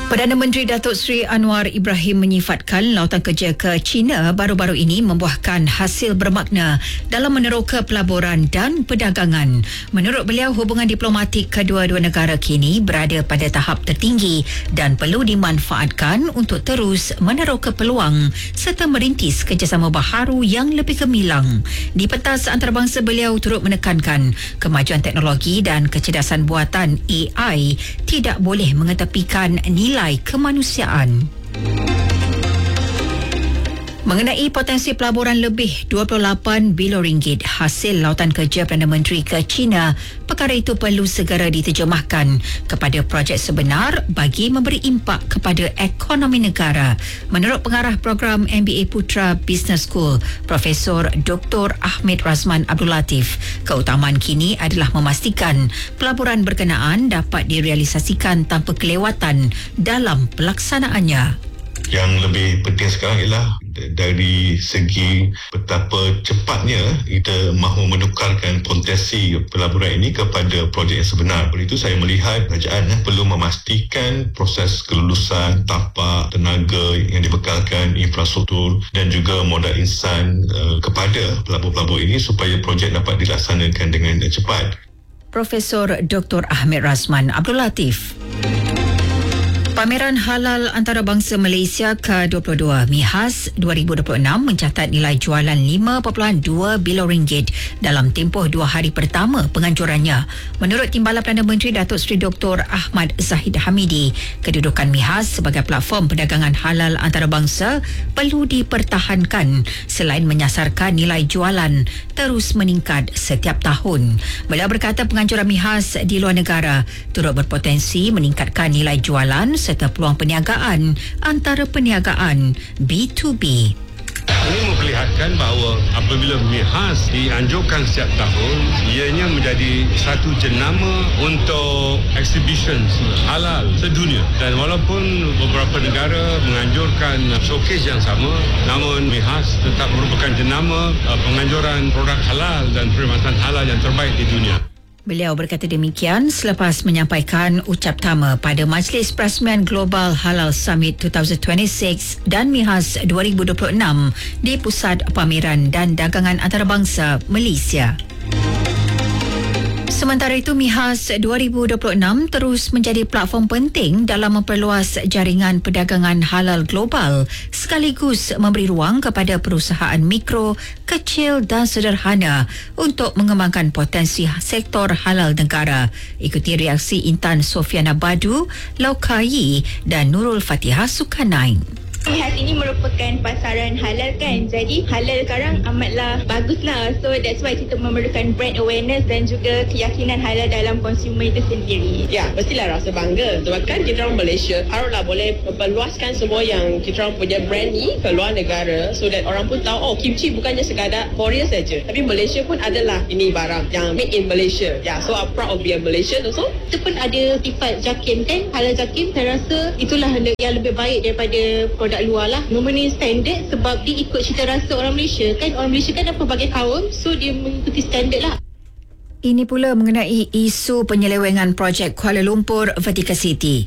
Perdana Menteri Datuk Seri Anwar Ibrahim menyifatkan lautan kerja ke China baru-baru ini membuahkan hasil bermakna dalam meneroka pelaburan dan perdagangan. Menurut beliau, hubungan diplomatik kedua-dua negara kini berada pada tahap tertinggi dan perlu dimanfaatkan untuk terus meneroka peluang serta merintis kerjasama baharu yang lebih gemilang. Di pentas antarabangsa, beliau turut menekankan kemajuan teknologi dan kecerdasan buatan AI tidak boleh mengetepikan nilai kemanusiaan. Mengenai potensi pelaburan lebih 28 bilion ringgit hasil lautan kerja Perdana Menteri ke China, perkara itu perlu segera diterjemahkan kepada projek sebenar bagi memberi impak kepada ekonomi negara. Menurut pengarah program MBA Putra Business School, Profesor Dr. Ahmed Razman Abdul Latif, keutamaan kini adalah memastikan pelaburan berkenaan dapat direalisasikan tanpa kelewatan dalam pelaksanaannya. Yang lebih penting sekarang ialah dari segi betapa cepatnya kita mahu menukarkan potensi pelaburan ini kepada projek yang sebenar. Oleh itu saya melihat kerajaan perlu memastikan proses kelulusan tapak, tenaga yang dibekalkan, infrastruktur dan juga modal insan kepada pelabur-pelabur ini supaya projek dapat dilaksanakan dengan cepat. Profesor Dr. Ahmed Razman Abdul Latif. Pameran Halal Antarabangsa Malaysia ke-22 MIHAS 2026 mencatat nilai jualan 5.2 bilion ringgit dalam tempoh 2 hari pertama penganjurannya. Menurut Timbalan Perdana Menteri Datuk Seri Dr. Ahmad Zahid Hamidi, kedudukan MIHAS sebagai platform perdagangan halal antarabangsa perlu dipertahankan selain menyasarkan nilai jualan terus meningkat setiap tahun. Beliau berkata penganjuran MIHAS di luar negara turut berpotensi meningkatkan nilai jualan serta peluang perniagaan antara perniagaan B2B. Ini memperlihatkan bahawa apabila MIHAS dianjurkan setiap tahun, ianya menjadi satu jenama untuk exhibition halal sedunia. Dan walaupun beberapa negara menganjurkan showcase yang sama, namun MIHAS tetap merupakan jenama penganjuran produk halal dan perkhidmatan halal yang terbaik di dunia. Beliau berkata demikian selepas menyampaikan ucap tama pada Majlis Perasmian Global Halal Summit 2026 dan MIHAS 2026 di Pusat Pameran dan Dagangan Antarabangsa Malaysia. Sementara itu, MIHAS 2026 terus menjadi platform penting dalam memperluas jaringan perdagangan halal global sekaligus memberi ruang kepada perusahaan mikro, kecil dan sederhana untuk mengembangkan potensi sektor halal negara. Ikuti reaksi Intan Sofiana Badu, Laukayi dan Nurul Fatihah Sukanain. MIHAS ini merupakan pasaran halal kan, jadi halal sekarang amatlah baguslah. So that's why kita memerlukan brand awareness dan juga keyakinan halal dalam konsumer itu sendiri. Ya, mestilah rasa bangga sebab kan kita orang Malaysia haruslah boleh memperluaskan semua yang kita orang punya brand ni ke luar negara so that orang pun tahu kimchi bukannya sekadar Korea saja, tapi Malaysia pun adalah ini barang yang made in Malaysia. Ya, so I'm proud of being Malaysian also. Itu pun ada sifat JAKIM kan, halal JAKIM. Saya rasa itulah yang lebih baik daripada produk luar lah. Memenuhi standard sebab dia ikut cita rasa orang Malaysia kan. Orang Malaysia kan ada pelbagai kaum, so dia mengikuti standard lah. Ini pula mengenai isu penyelewengan projek Kuala Lumpur Vertical City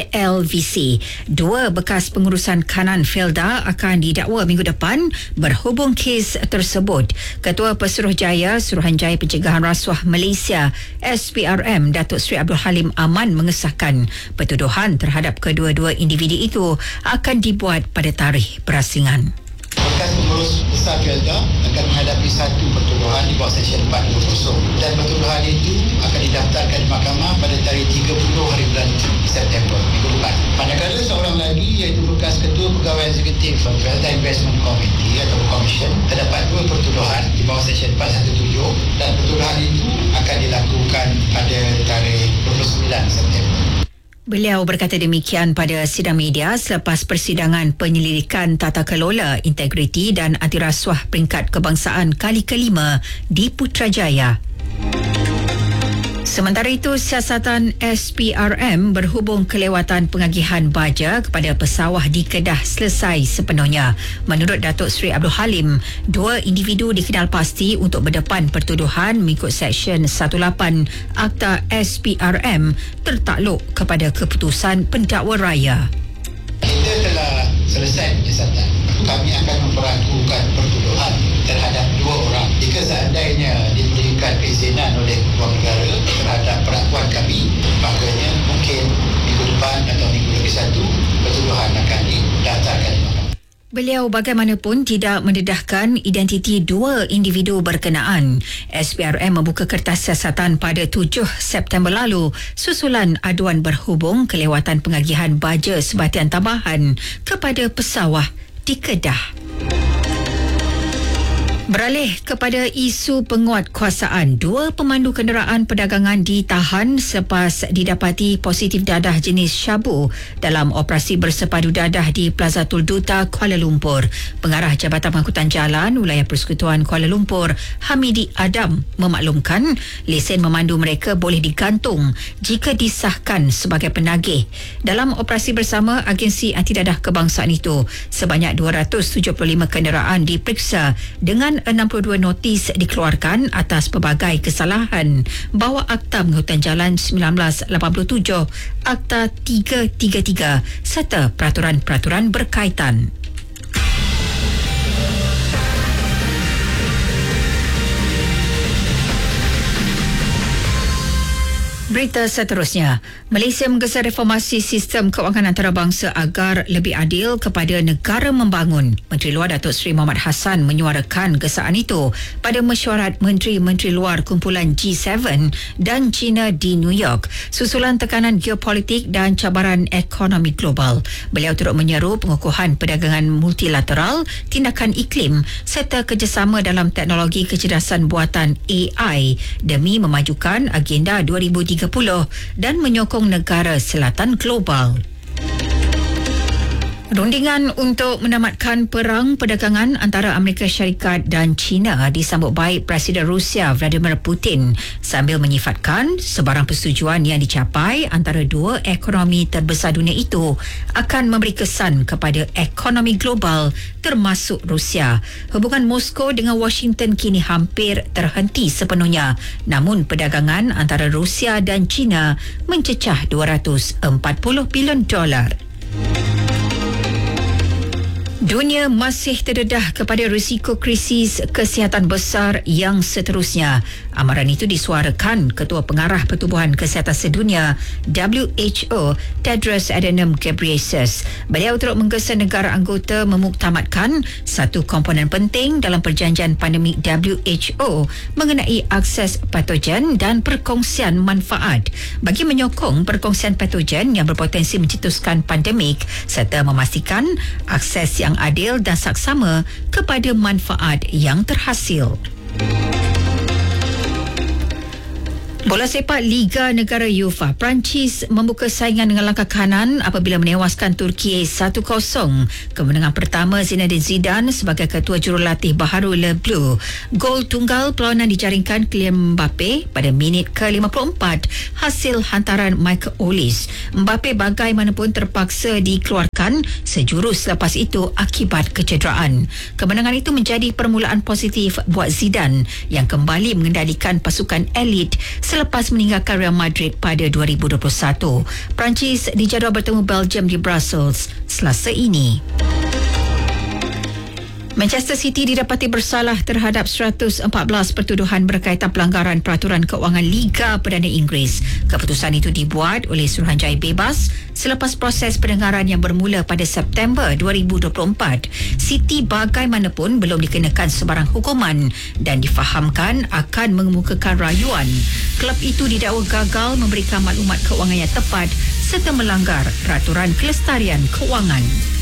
KLVC. 2 bekas pengurusan kanan Felda akan didakwa minggu depan berhubung kes tersebut. Ketua Pesuruhjaya Suruhanjaya Pencegahan Rasuah Malaysia SPRM Datuk Seri Abdul Halim Aman mengesahkan pertuduhan terhadap kedua-dua individu itu akan dibuat pada tarikh berasingan. Bekas pengurus besar Felda akan menghadapi satu pertuduhan di bawah Seksyen 420 dan pertuduhan itu akan didaftarkan di mahkamah pada tarikh 30 hari bulan September minggu depan. Manakala seorang lagi iaitu bekas ketua pegawai eksekutif Felda Investment Committee atau Commission terdapat 2 pertuduhan di bawah Seksyen 417 dan pertuduhan itu akan dilakukan pada tarikh 29 September. Beliau berkata demikian pada sidang media selepas persidangan penyelidikan tata kelola, integriti dan anti rasuah peringkat kebangsaan kali ke-5 di Putrajaya. Sementara itu, siasatan SPRM berhubung kelewatan pengagihan baja kepada pesawah di Kedah selesai sepenuhnya. Menurut Datuk Seri Abdul Halim, 2 individu dikenal pasti untuk berdepan pertuduhan mengikut Seksyen 18 Akta SPRM tertakluk kepada keputusan pendakwa raya. Kita telah selesai siasatan. Kami akan memperlakukan pertuduhan terhadap 2 orang. Jika seandainya diberikan keizinan oleh ketua negara terhadap pengakuan kami, makanya mungkin minggu depan atau minggu lagi 1 pertuduhan akan didaftarkan di mahkamah. Beliau bagaimanapun tidak mendedahkan identiti 2 individu berkenaan. SPRM membuka kertas siasatan pada 7 September lalu susulan aduan berhubung kelewatan pengagihan baja sebatian tambahan kepada pesawah di Kedah. Beralih kepada isu penguatkuasaan, 2 pemandu kenderaan perdagangan ditahan selepas didapati positif dadah jenis syabu dalam operasi bersepadu dadah di Plaza Tun Duta, Kuala Lumpur. Pengarah Jabatan Pengangkutan Jalan Wilayah Persekutuan Kuala Lumpur, Hamidi Adam, memaklumkan lesen memandu mereka boleh digantung jika disahkan sebagai penagih. Dalam operasi bersama agensi anti dadah kebangsaan itu, sebanyak 275 kenderaan diperiksa dengan 62 notis dikeluarkan atas pelbagai kesalahan bawah Akta Pengangkutan Jalan 1987, Akta 333 serta peraturan-peraturan berkaitan. Berita seterusnya, Malaysia menggesa reformasi sistem kewangan antarabangsa agar lebih adil kepada negara membangun. Menteri Luar Datuk Seri Mohamad Hassan menyuarakan gesaan itu pada mesyuarat Menteri-Menteri Luar kumpulan G7 dan China di New York susulan tekanan geopolitik dan cabaran ekonomi global. Beliau turut menyeru pengukuhan perdagangan multilateral, tindakan iklim serta kerjasama dalam teknologi kecerdasan buatan AI demi memajukan agenda 2030 dan menyokong negara selatan global. Rundingan untuk menamatkan perang perdagangan antara Amerika Syarikat dan China disambut baik Presiden Rusia Vladimir Putin sambil menyifatkan sebarang persetujuan yang dicapai antara 2 ekonomi terbesar dunia itu akan memberi kesan kepada ekonomi global termasuk Rusia. Hubungan Moskow dengan Washington kini hampir terhenti sepenuhnya, namun perdagangan antara Rusia dan China mencecah $240 bilion. Dunia masih terdedah kepada risiko krisis kesihatan besar yang seterusnya. Amaran itu disuarakan Ketua Pengarah Pertubuhan Kesihatan Sedunia WHO Tedros Adhanom Ghebreyesus. Beliau turut menggesa negara anggota memuktamadkan satu komponen penting dalam perjanjian pandemik WHO mengenai akses patogen dan perkongsian manfaat bagi menyokong perkongsian patogen yang berpotensi mencetuskan pandemik serta memastikan akses yang adil dan saksama kepada manfaat yang terhasil. Bola sepak Liga Negara UEFA, Perancis membuka saingan dengan langkah kanan apabila menewaskan Turki 1-0. Kemenangan pertama Zinedine Zidane sebagai ketua jurulatih baharu Le Bleu. Gol tunggal perlawanan dijaringkan Kylian Mbappe pada minit ke-54 hasil hantaran Michael Olise. Mbappe bagaimanapun terpaksa dikeluarkan sejurus selepas itu akibat kecederaan. Kemenangan itu menjadi permulaan positif buat Zidane yang kembali mengendalikan pasukan elit selepas meninggalkan Real Madrid pada 2021. Perancis dijadual bertemu Belgium di Brussels Selasa ini. Manchester City didapati bersalah terhadap 114 pertuduhan berkaitan pelanggaran peraturan keuangan Liga Perdana Inggeris. Keputusan itu dibuat oleh Suruhanjaya Bebas selepas proses pendengaran yang bermula pada September 2024. City bagaimanapun belum dikenakan sebarang hukuman dan difahamkan akan mengemukakan rayuan. Kelab itu didakwa gagal memberikan maklumat keuangan yang tepat serta melanggar peraturan kelestarian keuangan.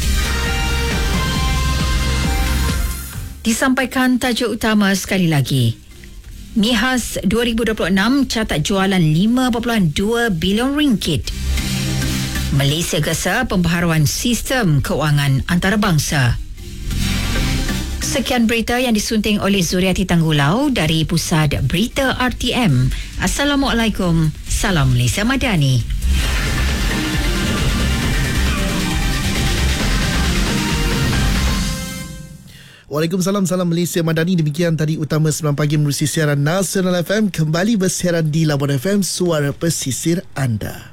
Disampaikan tajuk utama sekali lagi. MIHAS 2026 catat jualan 5.2 bilion ringgit. Malaysia gesa pembaharuan sistem keuangan antarabangsa. Sekian berita yang disunting oleh Zuriati Tanggulau dari Pusat Berita RTM. Assalamualaikum. Salam Malaysia Madani. Waalaikumsalam, salam Malaysia Madani. Demikian tadi utama 9 pagi menerusi siaran Nasional FM kembali bersiaran di Labuan FM, suara pesisir anda.